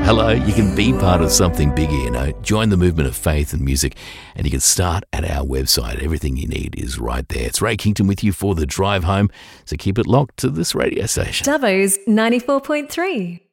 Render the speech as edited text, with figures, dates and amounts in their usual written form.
Hello, you can be part of something bigger, you know. Join the movement of faith and music, and you can start at our website. Everything you need is right there. It's Ray Kington with you for the drive home, so keep it locked to this radio station. Dubbo's 94.3.